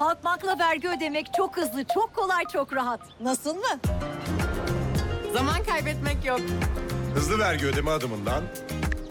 Halkbank'la vergi ödemek çok hızlı, çok kolay, çok rahat. Nasıl mı? Zaman kaybetmek yok. Hızlı vergi ödeme adımından